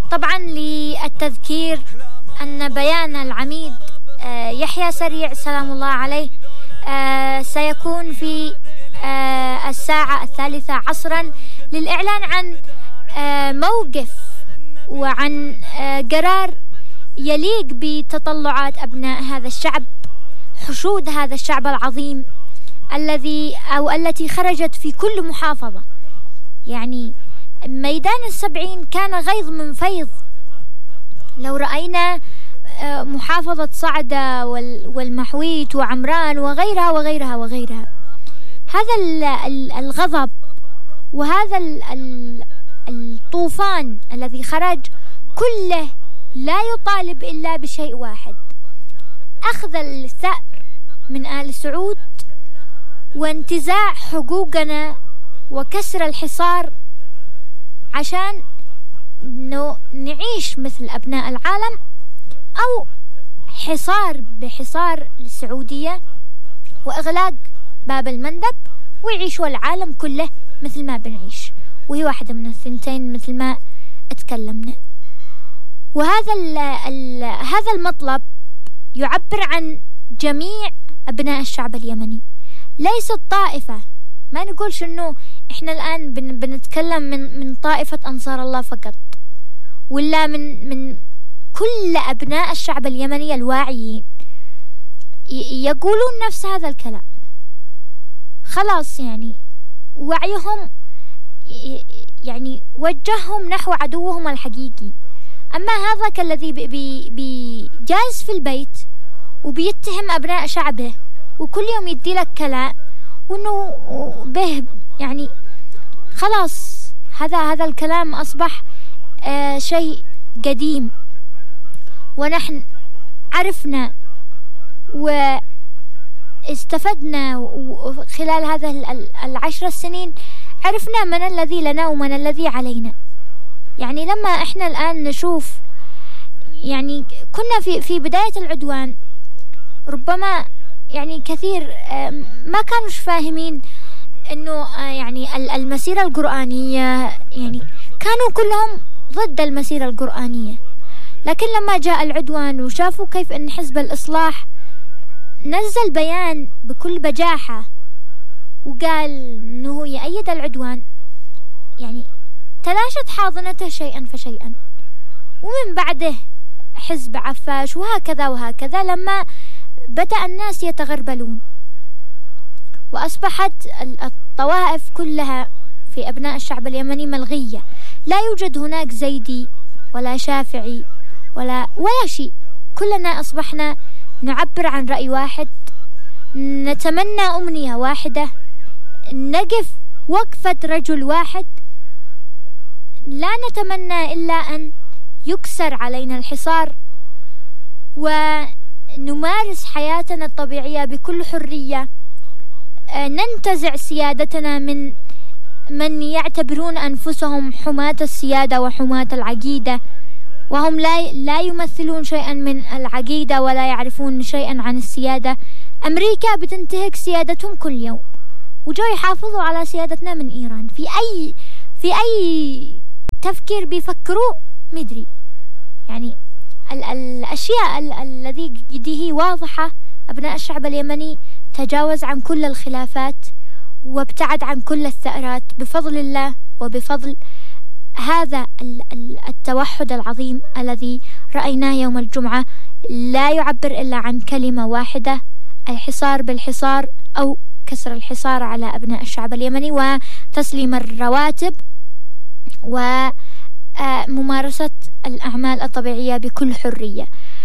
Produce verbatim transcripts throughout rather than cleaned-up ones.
طبعا للتذكير أن بيان العميد يحيى سريع سلام الله عليه سيكون في الساعة الثالثة عصرا للإعلان عن موقف وعن قرار يليق بتطلعات أبناء هذا الشعب، حشود هذا الشعب العظيم الذي أو التي خرجت في كل محافظة. يعني ميدان السبعين كان غيظ من فيض. لو رأينا محافظة صعدة والمحويت وعمران وغيرها وغيرها وغيرها، هذا الغضب وهذا الطوفان الذي خرج كله لا يطالب إلا بشيء واحد: أخذ الثأر من آل سعود وانتزاع حقوقنا وكسر الحصار عشان نعيش مثل أبناء العالم، أو حصار بحصار السعودية وإغلاق باب المندب ويعيشوا العالم كله مثل ما بنعيش، وهي واحدة من الثنتين مثل ما اتكلمنا. وهذا ال ال هذا المطلب يعبر عن جميع أبناء الشعب اليمني، ليس الطائفة. ما نقولش إنه إحنا الآن بن بنتكلم من من طائفة أنصار الله فقط، ولا من من كل أبناء الشعب اليمني الواعيين يقولون نفس هذا الكلام. خلاص يعني وعيهم يعني وجههم نحو عدوهم الحقيقي. أما هذاك الذي بي بي جالس في البيت وبيتهم أبناء شعبه وكل يوم يدي لك كلام وإنه به، يعني خلاص هذا هذا الكلام أصبح آه شيء قديم. ونحن عرفنا واستفدنا خلال هذا العشر السنين، عرفنا من الذي لنا ومن الذي علينا. يعني لما احنا الآن نشوف، يعني كنا في في بداية العدوان ربما يعني كثير ما كانوش فاهمين انه يعني المسيرة القرآنية، يعني كانوا كلهم ضد المسيرة القرآنية. لكن لما جاء العدوان وشافوا كيف ان حزب الإصلاح نزل بيان بكل بجاحة وقال انه يأيد العدوان، يعني تلاشت حاضنته شيئا فشيئا. ومن بعده حزب عفاش وهكذا وهكذا، لما بدأ الناس يتغربلون وأصبحت الطوائف كلها في أبناء الشعب اليمني ملغية. لا يوجد هناك زيدي ولا شافعي ولا ولا شيء، كلنا أصبحنا نعبر عن رأي واحد، نتمنى أمنية واحدة، نقف وقفة رجل واحد، لا نتمنى إلا أن يكسر علينا الحصار ونمارس حياتنا الطبيعية بكل حرية، ننتزع سيادتنا من من يعتبرون أنفسهم حماة السيادة وحماة العقيدة، وهم لا لا يمثلون شيئا من العقيدة ولا يعرفون شيئا عن السيادة. أمريكا بتنتهك سيادتهم كل يوم، وجاي يحافظوا على سيادتنا من إيران. في أي في أي تفكير بيفكروا مدري. يعني ال الأشياء ال الذي هي واضحة. أبناء الشعب اليمني تجاوز عن كل الخلافات وابتعد عن كل الثأرات بفضل الله وبفضل هذا التوحد العظيم الذي رأيناه يوم الجمعة. لا يعبر إلا عن كلمة واحدة: الحصار بالحصار، أو كسر الحصار على أبناء الشعب اليمني وتسليم الرواتب وممارسة الأعمال الطبيعية بكل حرية.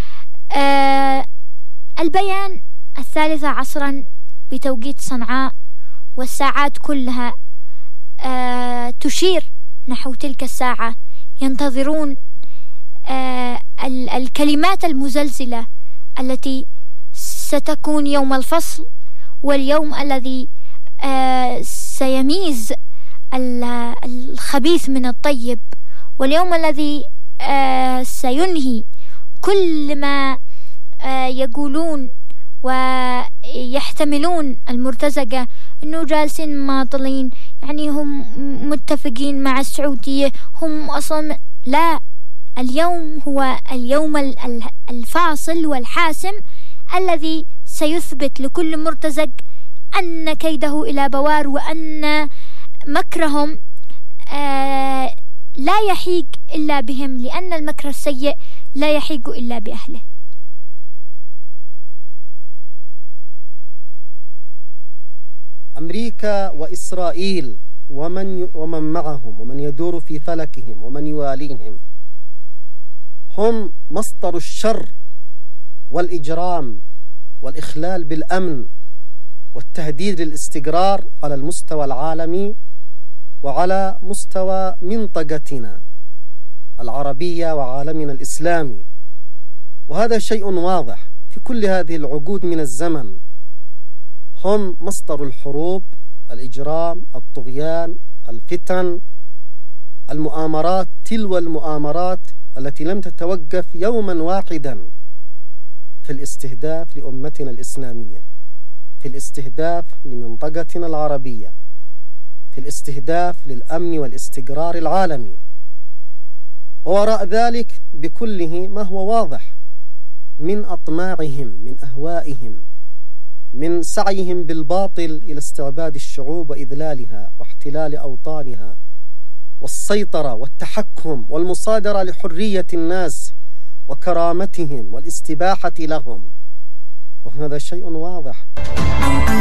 البيان الثالثة عصرا بتوقيت صنعاء، والساعات كلها تشير نحو تلك الساعة. ينتظرون الكلمات المزلزلة التي ستكون يوم الفصل، واليوم الذي سيميز الخبيث من الطيب، واليوم الذي سينهي كل ما يقولون ويحتملون المرتزقة إنه جالسين ماطلين، يعني هم متفقين مع السعودية، هم أصلا لا. اليوم هو اليوم الفاصل والحاسم الذي سيثبت لكل مرتزق أن كيده إلى بوار، وأن مكرهم آه لا يحيق إلا بهم، لأن المكر السيء لا يحيق إلا بأهله. أمريكا وإسرائيل ومن ومن معهم ومن يدور في فلكهم ومن يواليهم هم مصدر الشر والإجرام والإخلال بالأمن والتهديد للاستقرار على المستوى العالمي وعلى مستوى منطقتنا العربية وعالمنا الإسلامي. وهذا شيء واضح في كل هذه العقود من الزمن. هم مصدر الحروب، الإجرام، الطغيان، الفتن، المؤامرات تلو المؤامرات التي لم تتوقف يوما واحدا في الاستهداف لأمتنا الإسلامية، في الاستهداف لمنطقتنا العربية، في الاستهداف للأمن والاستقرار العالمي. ووراء ذلك بكله ما هو واضح من أطماعهم، من أهوائهم، من سعيهم بالباطل إلى استعباد الشعوب وإذلالها واحتلال أوطانها والسيطرة والتحكم والمصادرة لحرية الناس وكرامتهم والاستباحة لهم. وهذا شيء واضح.